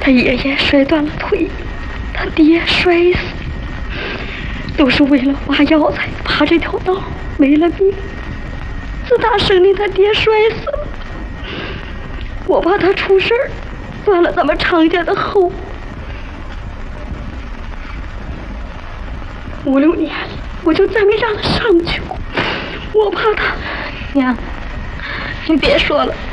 他爷爷摔断了腿，他爹摔死，都是为了挖药材爬这条道没了命。自打生的他爹摔死了，我怕他出事儿，断了咱们常家的后。5、6年了，我就再没让他上去过，我怕他。 娘，你别说了，